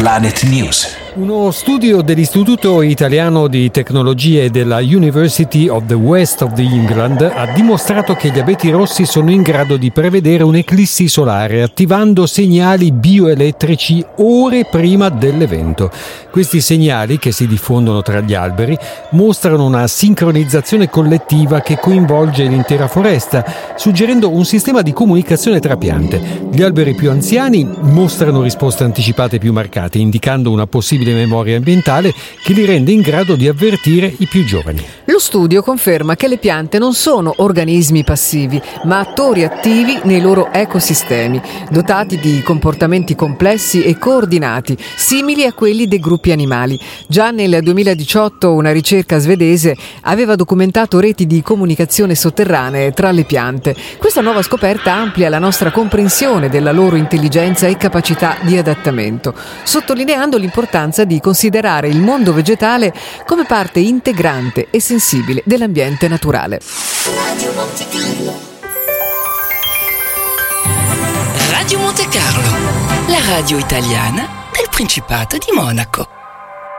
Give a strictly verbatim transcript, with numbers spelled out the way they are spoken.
Planet News. Uno studio dell'Istituto Italiano di Tecnologie della University of the West of England ha dimostrato che gli abeti rossi sono in grado di prevedere un'eclissi solare attivando segnali bioelettrici ore prima dell'evento. Questi segnali, che si diffondono tra gli alberi, mostrano una sincronizzazione collettiva che coinvolge l'intera foresta, suggerendo un sistema di comunicazione tra piante. Gli alberi più anziani mostrano risposte anticipate più marcate, indicando una possibile memoria ambientale che li rende in grado di avvertire i più giovani. Lo studio conferma che le piante non sono organismi passivi, ma attori attivi nei loro ecosistemi, dotati di comportamenti complessi e coordinati, simili a quelli dei gruppi animali. Già nel duemiladiciotto una ricerca svedese aveva documentato reti di comunicazione sotterranee tra le piante. Questa nuova scoperta amplia la nostra comprensione della loro intelligenza e capacità di adattamento, sottolineando l'importanza di considerare il mondo vegetale come parte integrante e sensibile dell'ambiente naturale. Radio Monte Carlo, la radio italiana del Principato di Monaco.